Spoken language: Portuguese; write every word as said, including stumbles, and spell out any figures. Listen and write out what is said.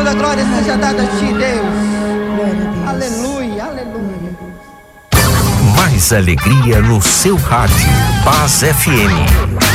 toda glória seja dada a ti, Deus. Aleluia, aleluia. Mais alegria no seu rádio. Paz F M.